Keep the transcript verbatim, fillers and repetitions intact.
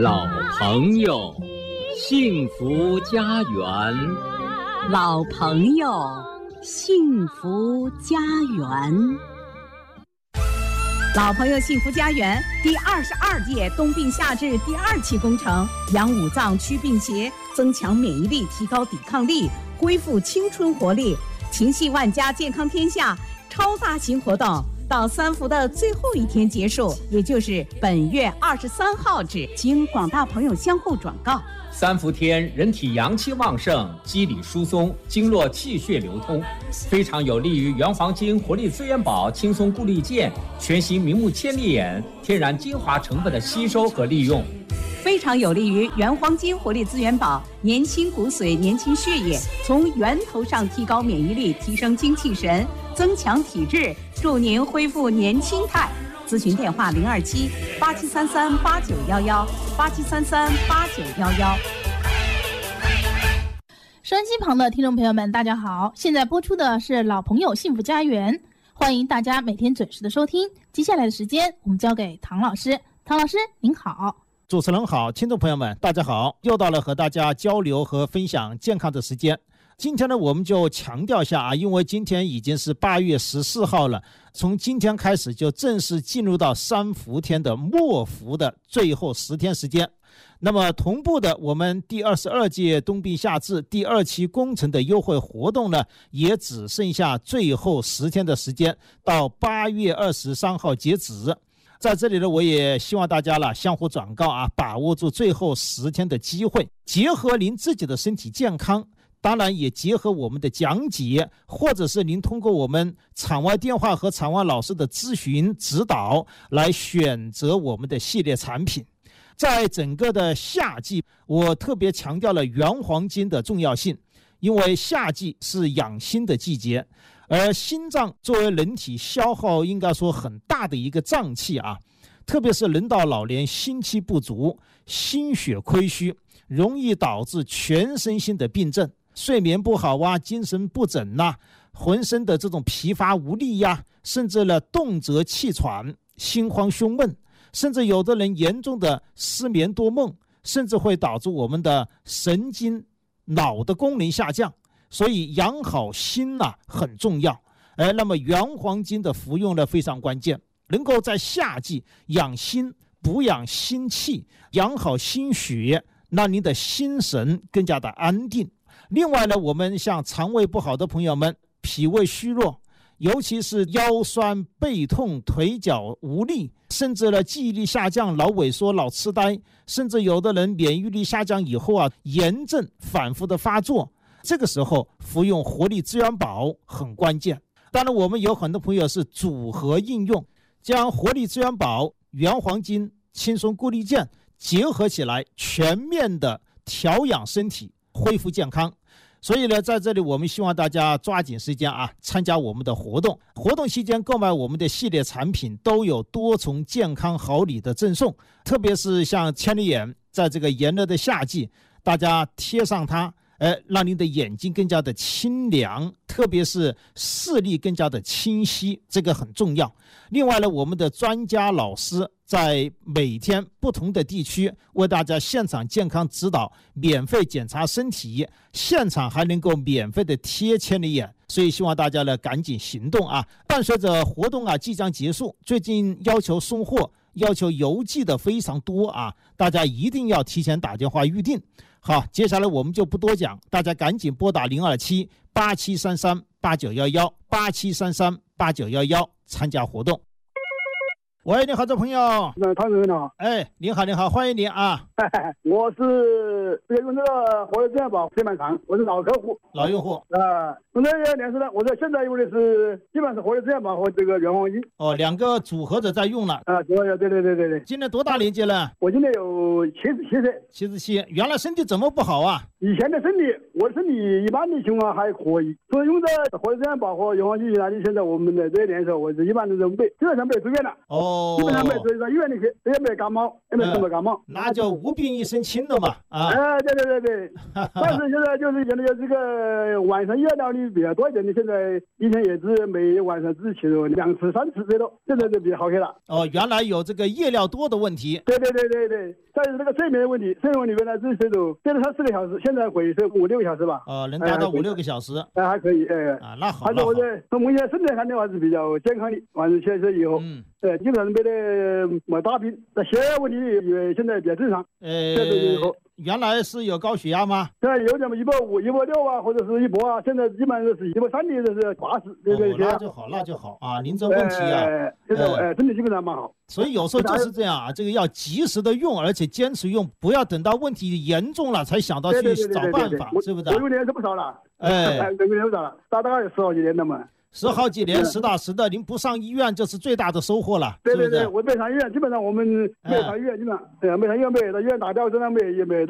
老朋友，幸福家园。 老朋友，幸福家园。老朋友幸福家园第二十二届冬病夏治第二期工程，养五脏祛病邪，增强免疫力，提高抵抗力，恢复青春活力，情系万家，健康天下超大型活动到三伏的最后一天结束，也就是本月二十三号止，请广大朋友相互转告。 三伏天，人体阳气旺盛，肌理疏松，经络气血流通，非常有利于原黄金活力资源宝轻松固力健全形明目千里眼天然精华成分的吸收和利用， 非常有利于原黄金活力资源宝年轻骨髓，年轻血液，从源头上提高免疫力，提升精气神，增强体质，助您恢复年轻态。咨询电话零二七八七三三八九幺幺八七三三八九幺幺。 收音机旁的听众朋友们，大家好，现在播出的是老朋友幸福家园，欢迎大家每天准时的收听。接下来的时间，我们交给唐老师。唐老师，您好。 主持人好，听众朋友们，大家好，又到了和大家交流和分享健康的时间。今天呢，我们就强调一下啊，因为今天已经是八月十四号了，从今天开始就正式进入到三伏天的末伏的最后十天时间。那么同步的，我们第二十二届冬病夏治第二期工程的优惠活动呢，也只剩下最后十天的时间，到八月二十三号截止。在这里呢，我也希望大家了相互转告啊，把握住最后十天的机会，结合您自己的身体健康，当然也结合我们的讲解，或者是您通过我们场外电话和场外老师的咨询指导来选择我们的系列产品。在整个的夏季，我特别强调了原黄金的重要性，因为夏季是养心的季节，而心脏作为人体消耗应该说很大的一个脏器啊，特别是人到老年心气不足，心血亏虚，容易导致全身性的病症，睡眠不好啊，精神不整呐、啊，浑身的这种疲乏无力呀、啊，甚至呢动辄气喘、心慌胸闷，甚至有的人严重的失眠多梦，甚至会导致我们的神经脑的功能下降。所以养好心呐、啊、很重要。呃，那么原黄金的服用呢非常关键，能够在夏季养心、补养心气，养好心血，让您的心神更加的安定。另外呢，我们像肠胃不好的朋友们，脾胃虚弱，尤其是腰酸背痛、腿脚无力，甚至呢记忆力下降、脑萎缩、脑痴呆，甚至有的人免疫力下降以后啊，炎症反复的发作，这个时候服用活力资源宝很关键。当然我们有很多朋友是组合应用，将活力资源宝、原黄金、轻松固力健结合起来，全面的调养身体，恢复健康。所以呢，在这里我们希望大家抓紧时间啊，参加我们的活动。活动期间购买我们的系列产品都有多重健康好礼的赠送，特别是像千里眼，在这个炎热的夏季，大家贴上它，呃，让您的眼睛更加的清凉，特别是视力更加的清晰，这个很重要。另外呢，我们的专家老师在每天不同的地区为大家现场健康指导，免费检查身体，现场还能够免费的贴千里眼，所以希望大家呢赶紧行动啊！伴随着活动啊即将结束，最近要求送货、要求邮寄的非常多啊，大家一定要提前打电话预定。好，接下来我们就不多讲，大家赶紧拨打零二七八七三三八九幺幺八七三三八九幺幺参加活动。喂，你好，这朋友。 那唐主任好。 哎，您好，您好，欢迎您啊。 我是这个用这个活力资源宝非常长，我是老客户。 老用户。 啊，用这个联系呢，我说现在用的是基本是活力资源宝和这个原黄金。 哦，两个组合着在用了。 啊，对对对对对对。 今年多大年纪了？ 我今年有七十七岁。 七十七，原来身体怎么不好啊？ 以前的身体，我的身体一般的情况还可以，所以用这活力资源宝和原黄金那里，现在我们的这些年时候，我是一般的都没，基本上没有住院了。 哦。 哦， 基本上没追上医院里去，也没感冒，也没什么感冒， 那就无病一身轻了嘛啊！ 哎，对对对对，但是现在就是现在这个晚上夜疗的比较多一点的，现在以前也是每晚上只去了两次三次最多，现在就比较好些了。 哦，原来有这个夜尿多的问题。 对对对对对，再是这个睡眠问题，睡眠里面呢只睡着睡了三四个小时，现在会睡五六个小时吧。 哦，能达到五六个小时。 哎，还可以，哎。 啊，那好。 反正我觉得从目前身体看的话是比较健康的，完事起来以后，嗯，对，基本上没得没大病，那血压问题也现在比较正常。 呃，原来是有高血压吗？ 对，有点一百五、一百六啊，或者是一百啊，现在基本上都是一百三的，都是八十。对对对， 那就好，那就好啊。您这问题啊， 现在呃身体基本上蛮好。 所以有时候就是这样啊，这个要及时的用，而且坚持用，不要等到问题严重了才想到去找办法，是不是？ 我有年是不少了， 哎， 有年不少了，大概有十好几年了嘛。 十好几年，实打实的，您不上医院就是最大的收获了。 对对对，我没上医院，基本上我们没上医院，基本上对没上医院，没到医院打吊针啊，没也没到。